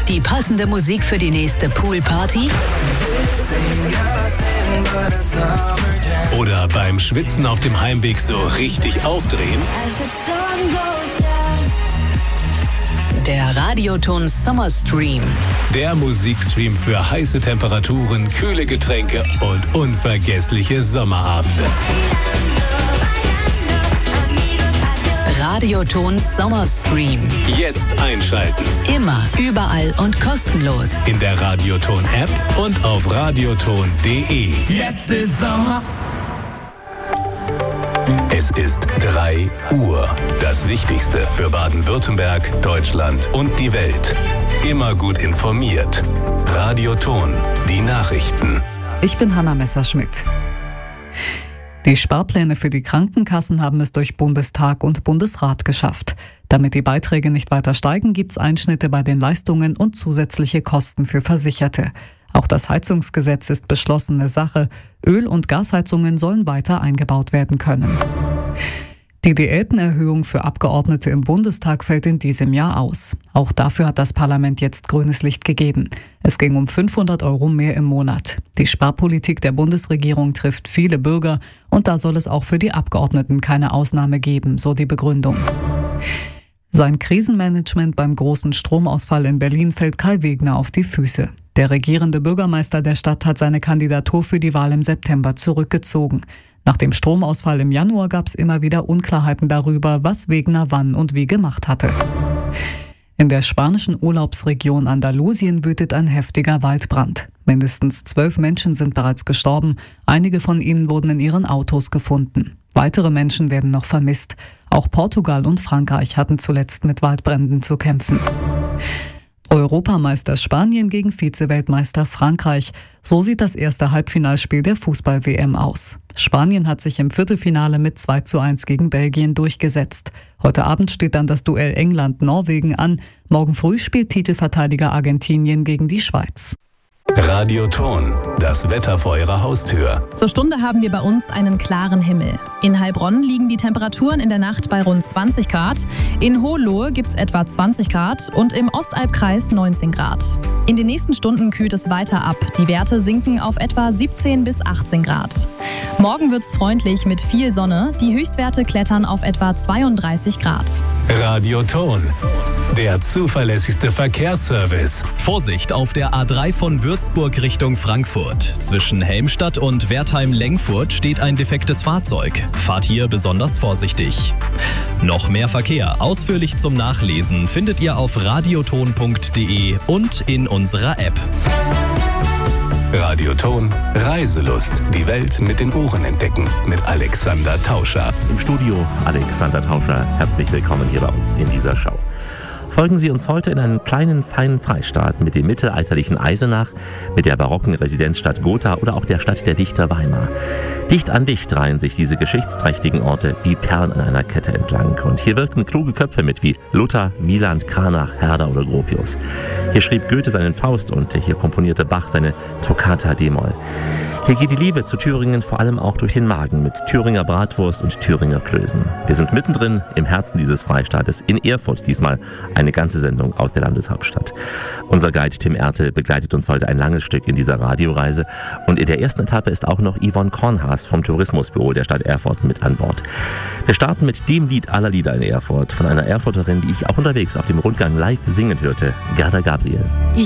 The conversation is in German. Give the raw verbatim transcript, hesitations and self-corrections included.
Die passende Musik für die nächste Poolparty? Oder beim Schwitzen auf dem Heimweg so richtig aufdrehen? Der Radioton Summer Stream. Der Musikstream für heiße Temperaturen, kühle Getränke und unvergessliche Sommerabende. Radioton Summer Stream. Jetzt einschalten. Immer, überall und kostenlos. In der Radioton-App und auf radioton punkt de. Jetzt ist Sommer. Es ist drei Uhr. Das Wichtigste für Baden-Württemberg, Deutschland und die Welt. Immer gut informiert. Radioton, die Nachrichten. Ich bin Hanna Messerschmidt. Die Sparpläne für die Krankenkassen haben es durch Bundestag und Bundesrat geschafft. Damit die Beiträge nicht weiter steigen, gibt es Einschnitte bei den Leistungen und zusätzliche Kosten für Versicherte. Auch das Heizungsgesetz ist beschlossene Sache. Öl- und Gasheizungen sollen weiter eingebaut werden können. Die Diätenerhöhung für Abgeordnete im Bundestag fällt in diesem Jahr aus. Auch dafür hat das Parlament jetzt grünes Licht gegeben. Es ging um fünfhundert Euro mehr im Monat. Die Sparpolitik der Bundesregierung trifft viele Bürger und da soll es auch für die Abgeordneten keine Ausnahme geben, so die Begründung. Sein Krisenmanagement beim großen Stromausfall in Berlin fällt Kai Wegner auf die Füße. Der regierende Bürgermeister der Stadt hat seine Kandidatur für die Wahl im September zurückgezogen. Nach dem Stromausfall im Januar gab es immer wieder Unklarheiten darüber, was Wegner wann und wie gemacht hatte. In der spanischen Urlaubsregion Andalusien wütet ein heftiger Waldbrand. Mindestens zwölf Menschen sind bereits gestorben. Einige von ihnen wurden in ihren Autos gefunden. Weitere Menschen werden noch vermisst. Auch Portugal und Frankreich hatten zuletzt mit Waldbränden zu kämpfen. Europameister Spanien gegen Vize-Weltmeister Frankreich. So sieht das erste Halbfinalspiel der Fußball-W M aus. Spanien hat sich im Viertelfinale mit zwei zu eins gegen Belgien durchgesetzt. Heute Abend steht dann das Duell England-Norwegen an. Morgen früh spielt Titelverteidiger Argentinien gegen die Schweiz. Radioton, das Wetter vor Ihrer Haustür. Zur Stunde haben wir bei uns einen klaren Himmel. In Heilbronn liegen die Temperaturen in der Nacht bei rund zwanzig Grad. In Hohenlohe gibt es etwa zwanzig Grad und im Ostalbkreis neunzehn Grad. In den nächsten Stunden kühlt es weiter ab. Die Werte sinken auf etwa siebzehn bis achtzehn Grad. Morgen wird es freundlich mit viel Sonne. Die Höchstwerte klettern auf etwa zweiunddreißig Grad. Radioton, der zuverlässigste Verkehrsservice. Vorsicht auf der A drei von Würzburg Richtung Frankfurt. Zwischen Helmstadt und Wertheim-Lengfurt steht ein defektes Fahrzeug. Fahrt hier besonders vorsichtig. Noch mehr Verkehr ausführlich zum Nachlesen findet ihr auf radioton punkt de und in unserer App. Radioton, Reiselust. Die Welt mit den Ohren entdecken. Mit Alexander Tauscher. Im Studio Alexander Tauscher. Herzlich willkommen hier bei uns in dieser Show. Folgen Sie uns heute in einen kleinen, feinen Freistaat mit dem mittelalterlichen Eisenach, mit der barocken Residenzstadt Gotha oder auch der Stadt der Dichter Weimar. Dicht an dicht reihen sich diese geschichtsträchtigen Orte wie Perlen an einer Kette entlang. Und hier wirkten kluge Köpfe mit wie Luther, Wieland, Cranach, Herder oder Gropius. Hier schrieb Goethe seinen Faust und hier komponierte Bach seine Toccata d-Moll. Hier geht die Liebe zu Thüringen vor allem auch durch den Magen mit Thüringer Bratwurst und Thüringer Klößen. Wir sind mittendrin im Herzen dieses Freistaates in Erfurt, diesmal eine ganze Sendung aus der Landeshauptstadt. Unser Guide Tim Ertel begleitet uns heute ein langes Stück in dieser Radioreise und in der ersten Etappe ist auch noch Yvonne Kornhaas vom Tourismusbüro der Stadt Erfurt mit an Bord. Wir starten mit dem Lied aller Lieder in Erfurt von einer Erfurterin, die ich auch unterwegs auf dem Rundgang live singen hörte, Gerda Gabriel. Ich